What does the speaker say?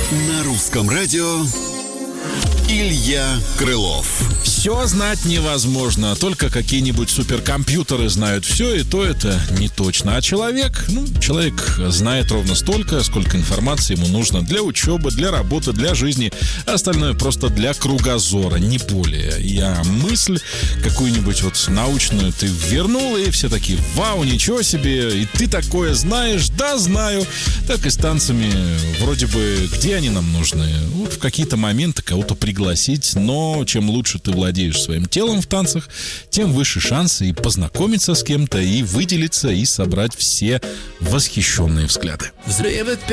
На русском радио Илья Крылов. Все знать невозможно, только какие-нибудь суперкомпьютеры знают все, и то это не точно. А человек знает ровно столько, сколько информации ему нужно для учебы, для работы, для жизни. Остальное просто для кругозора, не более. Мысль какую-нибудь научную ты вернул, и все такие: вау, ничего себе, и ты такое знаешь? Да, знаю. Так и с танцами, вроде бы, где они нам нужны? В какие-то моменты кого-то пригласить, но чем лучше ты владеешь своим телом в танцах, тем выше шансы и познакомиться с кем-то, и выделиться, и собрать все восхищенные взгляды.